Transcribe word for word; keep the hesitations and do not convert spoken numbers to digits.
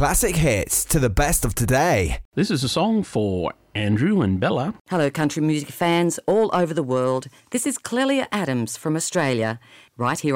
classic hits to the best of today. This is a song for Andrew and Bella. Hello, country music fans all over the world. This is Clelia Adams from Australia, right here